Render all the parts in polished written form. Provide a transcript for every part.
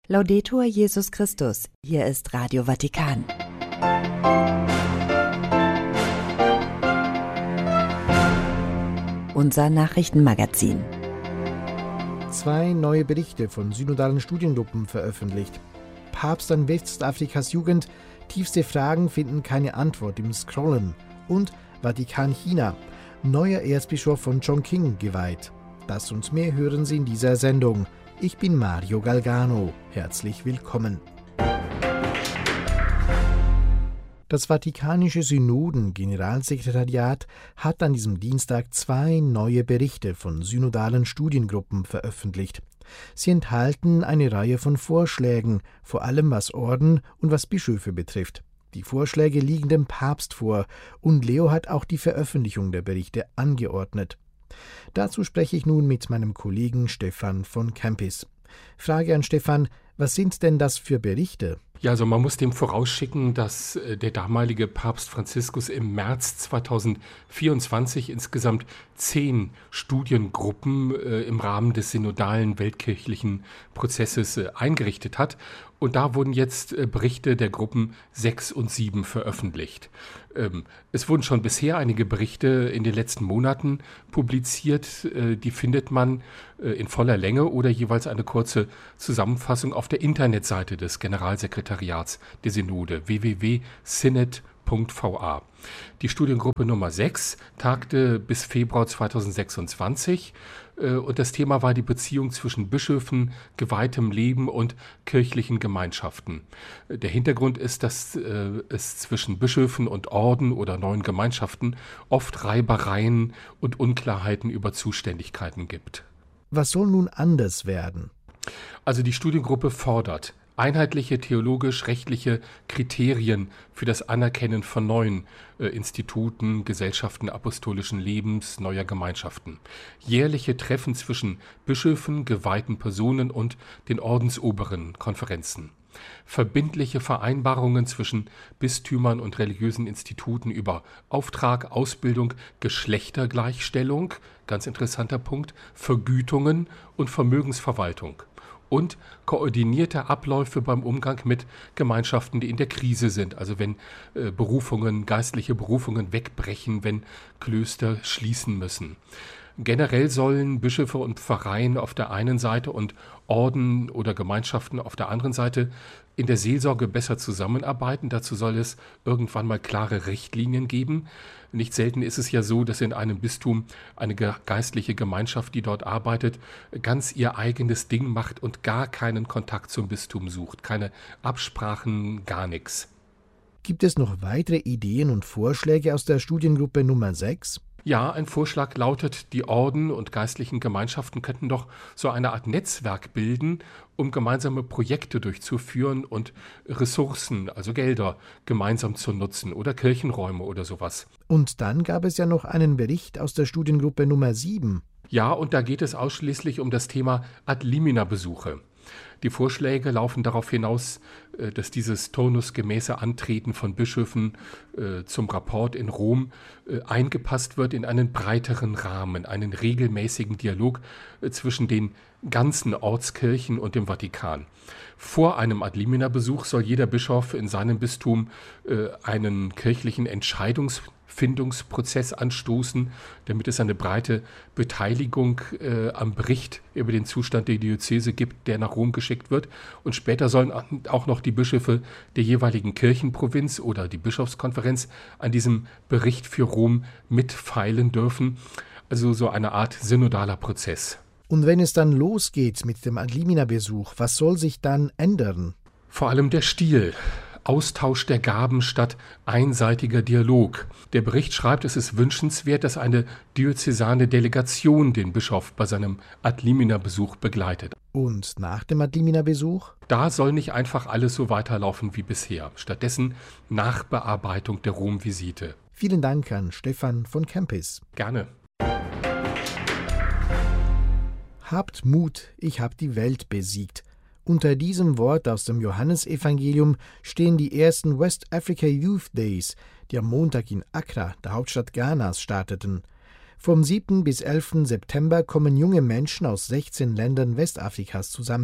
Laudetur Jesus Christus, hier ist Radio Vatikan. Unser Nachrichtenmagazin. 2 neue Berichte von synodalen Studiengruppen veröffentlicht. Papst an Westafrikas Jugend, tiefste Fragen finden keine Antwort im Scrollen. Und Vatikan China, neuer Erzbischof von Chongqing geweiht. Das und mehr hören Sie in dieser Sendung. Ich bin Mario Galgano. Herzlich willkommen. Das Vatikanische Synoden-Generalsekretariat hat an diesem Dienstag 2 neue Berichte von synodalen Studiengruppen veröffentlicht. Sie enthalten eine Reihe von Vorschlägen, vor allem was Orden und was Bischöfe betrifft. Die Vorschläge liegen dem Papst vor und Leo hat auch die Veröffentlichung der Berichte angeordnet. Dazu spreche ich nun mit meinem Kollegen Stefan von Kempis. Frage an Stefan, was sind denn das für Berichte? Ja, also man muss dem vorausschicken, dass der damalige Papst Franziskus im März 2024 insgesamt 10 Studiengruppen im Rahmen des synodalen weltkirchlichen Prozesses eingerichtet hat. Und da wurden jetzt Berichte der Gruppen 6 und 7 veröffentlicht. Es wurden schon bisher einige Berichte in den letzten Monaten publiziert. Die findet man in voller Länge oder jeweils eine kurze Zusammenfassung auf der Internetseite des Generalsekretariats der Synode www.synod.va. Die Studiengruppe Nummer 6 tagte bis Februar 2026 und das Thema war die Beziehung zwischen Bischöfen, geweihtem Leben und kirchlichen Gemeinschaften. Der Hintergrund ist, dass es zwischen Bischöfen und Orden oder neuen Gemeinschaften oft Reibereien und Unklarheiten über Zuständigkeiten gibt. Was soll nun anders werden? Also die Studiengruppe fordert einheitliche theologisch-rechtliche Kriterien für das Anerkennen von neuen Instituten, Gesellschaften apostolischen Lebens, neuer Gemeinschaften. Jährliche Treffen zwischen Bischöfen, geweihten Personen und den ordensoberen Konferenzen. Verbindliche Vereinbarungen zwischen Bistümern und religiösen Instituten über Auftrag, Ausbildung, Geschlechtergleichstellung, ganz interessanter Punkt, Vergütungen und Vermögensverwaltung. Und koordinierte Abläufe beim Umgang mit Gemeinschaften, die in der Krise sind. Also wenn geistliche Berufungen wegbrechen, wenn Klöster schließen müssen. Generell sollen Bischöfe und Pfarreien auf der einen Seite und Orden oder Gemeinschaften auf der anderen Seite in der Seelsorge besser zusammenarbeiten. Dazu soll es irgendwann mal klare Richtlinien geben. Nicht selten ist es ja so, dass in einem Bistum eine geistliche Gemeinschaft, die dort arbeitet, ganz ihr eigenes Ding macht und gar keinen Kontakt zum Bistum sucht. Keine Absprachen, gar nichts. Gibt es noch weitere Ideen und Vorschläge aus der Studiengruppe Nummer 6? Ja, ein Vorschlag lautet, die Orden und geistlichen Gemeinschaften könnten doch so eine Art Netzwerk bilden, um gemeinsame Projekte durchzuführen und Ressourcen, also Gelder, gemeinsam zu nutzen oder Kirchenräume oder sowas. Und dann gab es ja noch einen Bericht aus der Studiengruppe Nummer 7. Ja, und da geht es ausschließlich um das Thema Ad-limina-Besuche. Die Vorschläge laufen darauf hinaus, dass dieses turnusgemäße Antreten von Bischöfen zum Rapport in Rom eingepasst wird in einen breiteren Rahmen, einen regelmäßigen Dialog zwischen den ganzen Ortskirchen und dem Vatikan. Vor einem Ad-limina-Besuch soll jeder Bischof in seinem Bistum einen kirchlichen Entscheidungsfindungsprozess anstoßen, damit es eine breite Beteiligung am Bericht über den Zustand der Diözese gibt, der nach Rom geschickt wird. Und später sollen auch noch die Bischöfe der jeweiligen Kirchenprovinz oder die Bischofskonferenz an diesem Bericht für Rom mitfeilen dürfen. Also so eine Art synodaler Prozess. Und wenn es dann losgeht mit dem Ad-limina-Besuch, was soll sich dann ändern? Vor allem der Stil. Austausch der Gaben statt einseitiger Dialog. Der Bericht schreibt, es ist wünschenswert, dass eine diözesane Delegation den Bischof bei seinem Ad-limina-Besuch begleitet. Und nach dem Ad-limina-Besuch? Da soll nicht einfach alles so weiterlaufen wie bisher. Stattdessen Nachbearbeitung der Rom-Visite. Vielen Dank an Stefan von Kempis. Gerne. Habt Mut, ich hab die Welt besiegt. Unter diesem Wort aus dem Johannesevangelium stehen die ersten West Africa Youth Days, die am Montag in Accra, der Hauptstadt Ghanas, starteten. Vom 7. bis 11. September kommen junge Menschen aus 16 Ländern Westafrikas zusammen.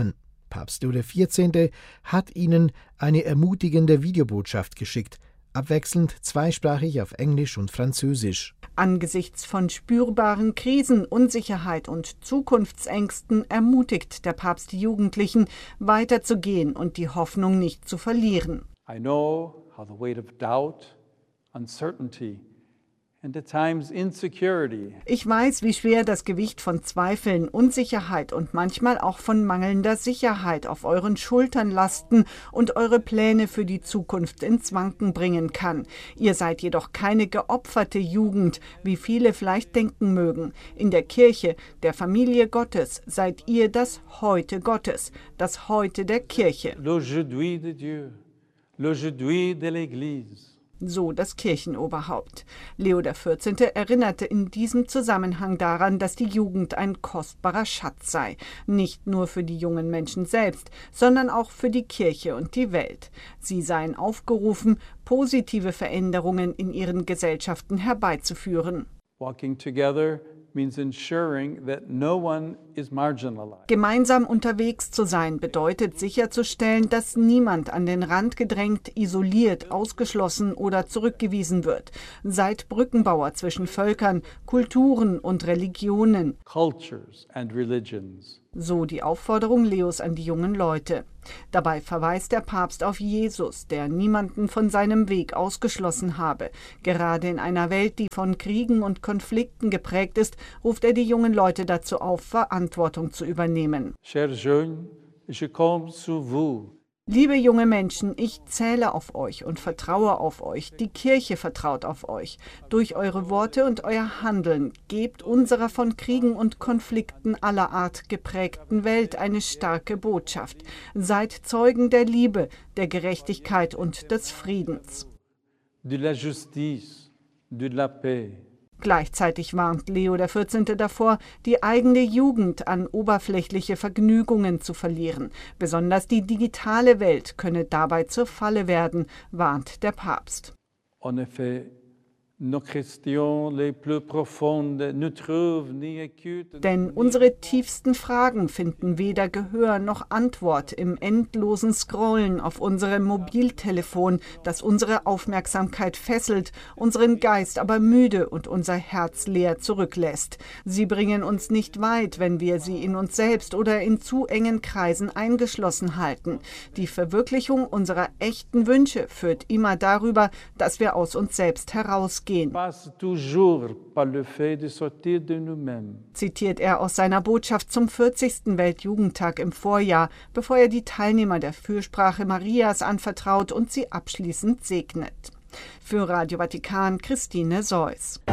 Papst Leo XIV. Hat ihnen eine ermutigende Videobotschaft geschickt, abwechselnd zweisprachig auf Englisch und Französisch. Angesichts von spürbaren Krisen, Unsicherheit und Zukunftsängsten ermutigt der Papst die Jugendlichen, weiterzugehen und die Hoffnung nicht zu verlieren. I know how the weight of doubt, uncertainty and at times insecurity. Ich weiß, wie schwer das Gewicht von Zweifeln, Unsicherheit und manchmal auch von mangelnder Sicherheit auf euren Schultern lasten und eure Pläne für die Zukunft ins Wanken bringen kann. Ihr seid jedoch keine geopferte Jugend, wie viele vielleicht denken mögen. In der Kirche, der Familie Gottes, seid ihr das Heute Gottes, das Heute der Kirche. L'aujourd'hui de Dieu, l'aujourd'hui de l'Église. So das Kirchenoberhaupt. Leo XIV. Erinnerte in diesem Zusammenhang daran, dass die Jugend ein kostbarer Schatz sei. Nicht nur für die jungen Menschen selbst, sondern auch für die Kirche und die Welt. Sie seien aufgerufen, positive Veränderungen in ihren Gesellschaften herbeizuführen. Walking together means ensuring that no one is marginalized. Gemeinsam unterwegs zu sein bedeutet sicherzustellen, dass niemand an den Rand gedrängt, isoliert, ausgeschlossen oder zurückgewiesen wird. Seid Brückenbauer zwischen Völkern, Kulturen und Religionen. Cultures and religions. So die Aufforderung Leos an die jungen Leute. Dabei verweist der Papst auf Jesus, der niemanden von seinem Weg ausgeschlossen habe. Gerade in einer Welt, die von Kriegen und Konflikten geprägt ist, ruft er die jungen Leute dazu auf, Verantwortung zu übernehmen. Chers jeunes, je compte sur vous. Liebe junge Menschen, ich zähle auf euch und vertraue auf euch. Die Kirche vertraut auf euch. Durch eure Worte und euer Handeln gebt unserer von Kriegen und Konflikten aller Art geprägten Welt eine starke Botschaft. Seid Zeugen der Liebe, der Gerechtigkeit und des Friedens. De la justice, de la paix. Gleichzeitig warnt Leo XIV. Davor, die eigene Jugend an oberflächliche Vergnügungen zu verlieren. Besonders die digitale Welt könne dabei zur Falle werden, warnt der Papst. En effet, nos questions les plus profondes ne trouvent ni écoute. Denn unsere tiefsten Fragen finden weder Gehör noch Antwort im endlosen Scrollen auf unserem Mobiltelefon, das unsere Aufmerksamkeit fesselt, unseren Geist aber müde und unser Herz leer zurücklässt. Sie bringen uns nicht weit, wenn wir sie in uns selbst oder in zu engen Kreisen eingeschlossen halten. Die Verwirklichung unserer echten Wünsche führt immer darüber, dass wir aus uns selbst herausgehen. Passe toujours par le fait de sortir de nous-mêmes. Zitiert er aus seiner Botschaft zum 40. Weltjugendtag im Vorjahr, bevor er die Teilnehmer der Fürsprache Marias anvertraut und sie abschließend segnet. Für Radio Vatikan, Christine Seuss.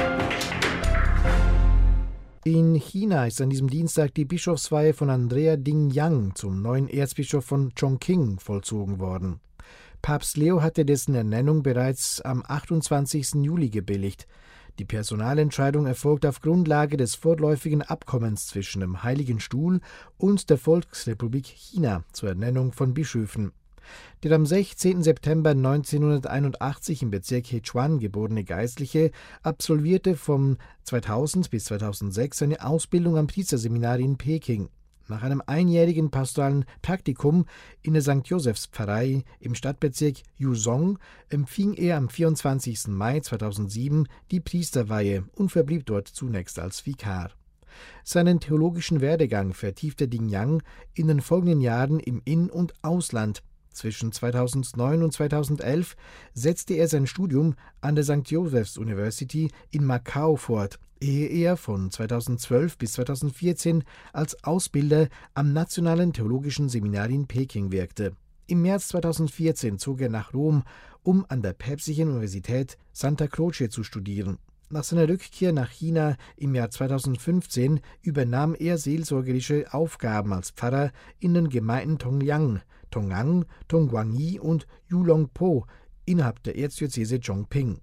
In China ist an diesem Dienstag die Bischofsweihe von Andrea Ding Yang zum neuen Erzbischof von Chongqing vollzogen worden. Papst Leo hatte dessen Ernennung bereits am 28. Juli gebilligt. Die Personalentscheidung erfolgt auf Grundlage des vorläufigen Abkommens zwischen dem Heiligen Stuhl und der Volksrepublik China zur Ernennung von Bischöfen. Der am 16. September 1981 im Bezirk Hechuan geborene Geistliche absolvierte von 2000 bis 2006 eine Ausbildung am Priesterseminar in Peking. Nach einem einjährigen pastoralen Praktikum in der St. Josephs-Pfarrei im Stadtbezirk Yuzhong empfing er am 24. Mai 2007 die Priesterweihe und verblieb dort zunächst als Vikar. Seinen theologischen Werdegang vertiefte Ding Yang in den folgenden Jahren im In- und Ausland. Zwischen 2009 und 2011 setzte er sein Studium an der St. Joseph's University in Macau fort, ehe er von 2012 bis 2014 als Ausbilder am Nationalen Theologischen Seminar in Peking wirkte. Im März 2014 zog er nach Rom, um an der Päpstlichen Universität Santa Croce zu studieren. Nach seiner Rückkehr nach China im Jahr 2015 übernahm er seelsorgerische Aufgaben als Pfarrer in den Gemeinden Tongliang, Tongang, Tongguangyi und Yulongpo innerhalb der Erzdiözese Chongqing.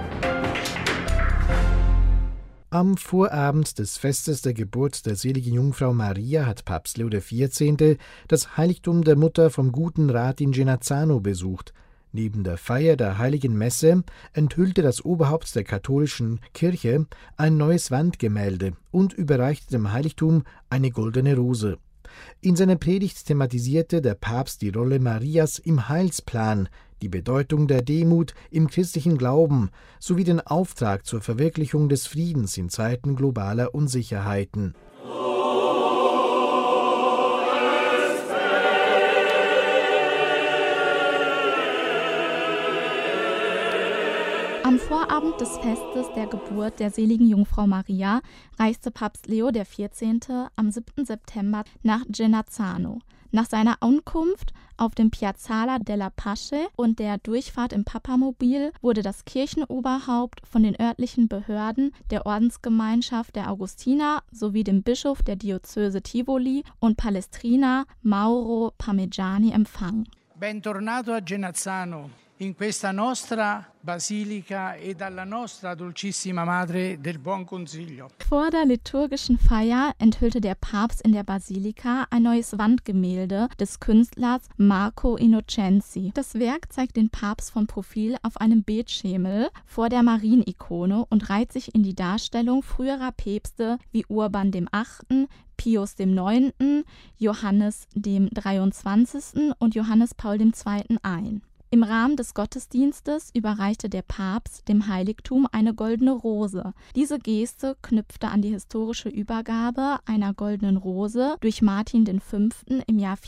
Am Vorabend des Festes der Geburt der seligen Jungfrau Maria hat Papst Leo XIV. Das Heiligtum der Mutter vom Guten Rat in Genazzano besucht. Neben der Feier der Heiligen Messe enthüllte das Oberhaupt der katholischen Kirche ein neues Wandgemälde und überreichte dem Heiligtum eine goldene Rose. In seiner Predigt thematisierte der Papst die Rolle Marias im Heilsplan, die Bedeutung der Demut im christlichen Glauben sowie den Auftrag zur Verwirklichung des Friedens in Zeiten globaler Unsicherheiten. Am Vorabend des Festes der Geburt der seligen Jungfrau Maria reiste Papst Leo XIV. Am 7. September nach Genazzano. Nach seiner Ankunft auf dem Piazzale della Pace und der Durchfahrt im Papamobil wurde das Kirchenoberhaupt von den örtlichen Behörden, der Ordensgemeinschaft der Augustiner sowie dem Bischof der Diözese Tivoli und Palestrina, Mauro Parmigiani, empfangen. Bentornato a Genazzano. In questa nostra basilica e dalla nostra Dolcissima Madre del Buon Consiglio. Vor der liturgischen Feier enthüllte der Papst in der Basilika ein neues Wandgemälde des Künstlers Marco Innocenzi. Das Werk zeigt den Papst von Profil auf einem Betschemel vor der Marienikone und reiht sich in die Darstellung früherer Päpste wie Urban VIII., Pius IX., Johannes dem 23. und Johannes Paul II. Ein. Im Rahmen des Gottesdienstes überreichte der Papst dem Heiligtum eine goldene Rose. Diese Geste knüpfte an die historische Übergabe einer goldenen Rose durch Martin V. im Jahr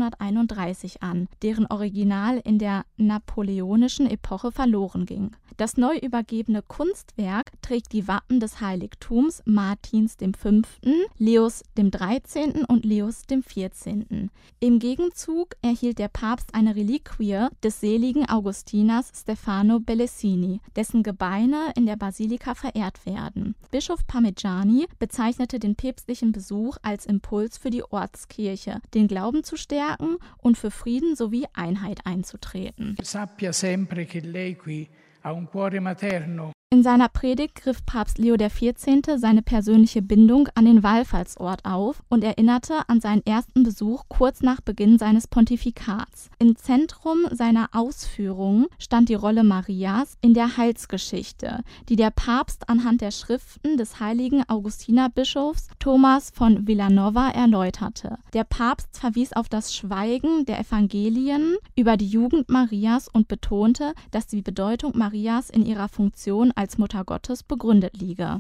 1431 an, deren Original in der napoleonischen Epoche verloren ging. Das neu übergebene Kunstwerk trägt die Wappen des Heiligtums Martins V., Leos XIII. Und Leos XIV. Im Gegenzug erhielt der Papst eine Reliquie des seligen Augustiners Stefano Bellesini, dessen Gebeine in der Basilika verehrt werden. Bischof Parmigiani bezeichnete den päpstlichen Besuch als Impuls für die Ortskirche, den Glauben zu stärken und für Frieden sowie Einheit einzutreten. Sappia sempre che lei qui ha un cuore materno. In seiner Predigt griff Papst Leo XIV. Seine persönliche Bindung an den Wallfahrtsort auf und erinnerte an seinen ersten Besuch kurz nach Beginn seines Pontifikats. Im Zentrum seiner Ausführungen stand die Rolle Marias in der Heilsgeschichte, die der Papst anhand der Schriften des heiligen Augustinerbischofs Thomas von Villanova erläuterte. Der Papst verwies auf das Schweigen der Evangelien über die Jugend Marias und betonte, dass die Bedeutung Marias in ihrer Funktion als Mutter Gottes begründet liege.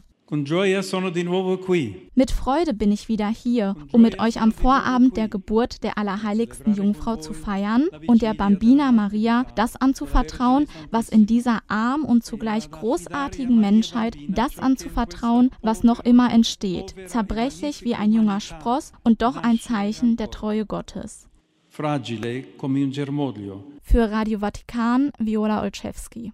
Mit Freude bin ich wieder hier, um mit euch am Vorabend der Geburt der allerheiligsten Jungfrau zu feiern und der Bambina Maria das anzuvertrauen, was in dieser armen und zugleich großartigen Menschheit das anzuvertrauen, was noch immer entsteht, zerbrechlich wie ein junger Spross und doch ein Zeichen der Treue Gottes. Fragile come un germoglio. Für Radio Vatikan, Viola Olszewski.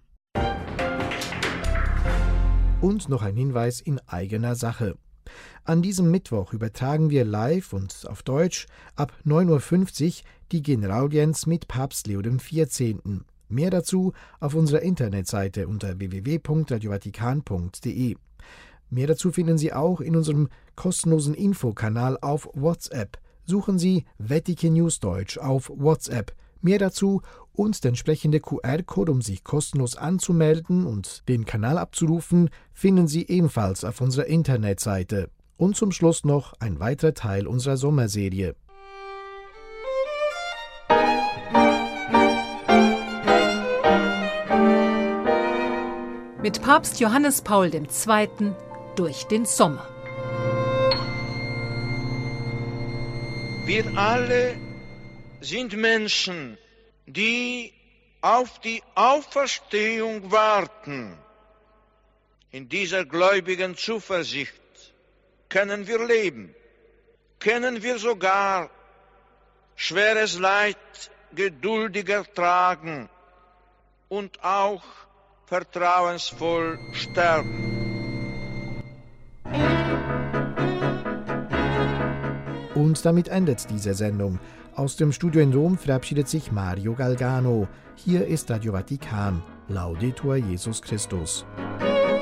Und noch ein Hinweis in eigener Sache. An diesem Mittwoch übertragen wir live und auf Deutsch ab 9.50 Uhr die Generalaudienz mit Papst Leo XIV. Mehr dazu auf unserer Internetseite unter www.radiovatikan.de. Mehr dazu finden Sie auch in unserem kostenlosen Infokanal auf WhatsApp. Suchen Sie Vatikan News Deutsch auf WhatsApp. Mehr dazu und der entsprechende QR-Code, um sich kostenlos anzumelden und den Kanal abzurufen, finden Sie ebenfalls auf unserer Internetseite. Und zum Schluss noch ein weiterer Teil unserer Sommerserie. Mit Papst Johannes Paul II. Durch den Sommer. Wir alle sind Menschen, die auf die Auferstehung warten. In dieser gläubigen Zuversicht können wir leben, können wir sogar schweres Leid geduldiger tragen und auch vertrauensvoll sterben. Und damit endet diese Sendung. Aus dem Studio in Rom verabschiedet sich Mario Galgano. Hier ist Radio Vatikan. Laudetur Jesus Christus.